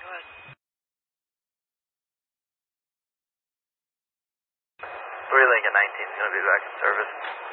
ahead. Lincoln 19 is going to be back in service.